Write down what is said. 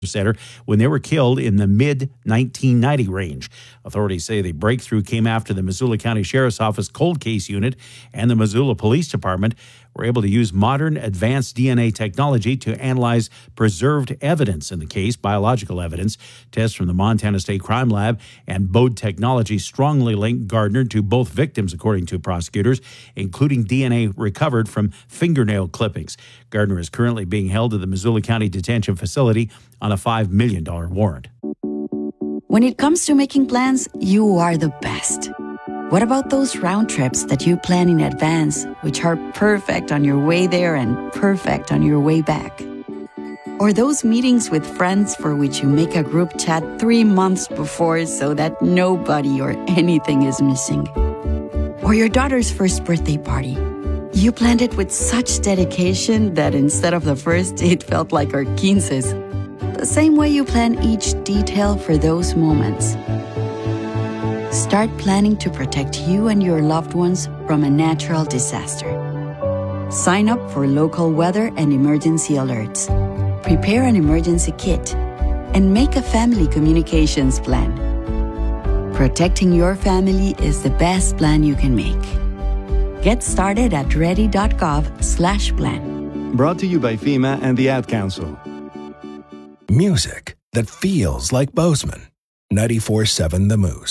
Center when they were killed in the mid-1990 range. Authorities say the breakthrough came after the Missoula County Sheriff's Office Cold Case Unit and the Missoula Police Department were able to use modern advanced DNA technology to analyze preserved evidence in the case, biological evidence. Tests from the Montana State Crime Lab and Bode Technology strongly linked Gardner to both victims, according to prosecutors, including DNA recovered from fingernail clippings. Gardner is currently being held at the Missoula County Detention Facility on a $5 million warrant. When it comes to making plans, you are the best. What about those round trips that you plan in advance, which are perfect on your way there and perfect on your way back? Or those meetings with friends for which you make a group chat 3 months before so that nobody or anything is missing? Or your daughter's first birthday party. You planned it with such dedication that instead of the first, it felt like our quinces. The same way you plan each detail for those moments. Start planning to protect you and your loved ones from a natural disaster. Sign up for local weather and emergency alerts. Prepare an emergency kit. And make a family communications plan. Protecting your family is the best plan you can make. Get started at ready.gov/plan. Brought to you by FEMA and the Ad Council. Music that feels like Bozeman. 94.7 The Moose.